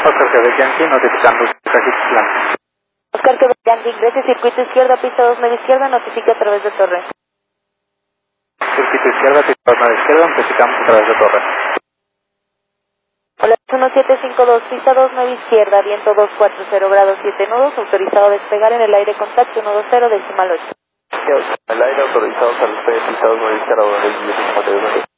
Oscar Quebec Yankee, notificando Cajitlán. Oscar Quebec Yankee, ingrese circuito izquierda, pista 2, media izquierda, notifica a través de torre. Circuito izquierda, pista 2, media izquierda, notificamos a través de torre. Hola, 1752, pista 2, media izquierda, viento 240 grados 7 nudos, autorizado a despegar en el aire, contacto 120, decimal 8. El aire autorizado para el pista 2, media izquierda,